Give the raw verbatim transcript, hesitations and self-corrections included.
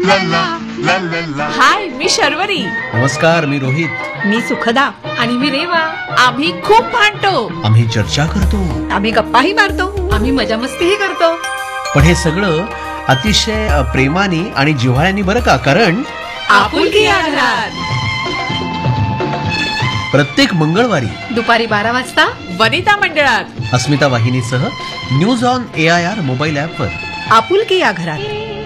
हाय, मी शर्वरी. नमस्कार, मी रोहित. मी सुखदा. आणि मी रेवा. आम्ही खूप भांडतो, आम्ही चर्चा करतो, आम्ही गप्पाही मारतो, आम्ही मजा मस्तीही करतो. पण हे सगळं अतिशय प्रेमाने आणि जिव्हाळ्याने, बरं का? कारण आपुलकी या घरात. प्रत्येक मंगळवारी दुपारी बारा वाजता वनिता मंडळात अस्मिता वाहिनीसह news on A I R mobile ॲपवर आपुलकी या घरात.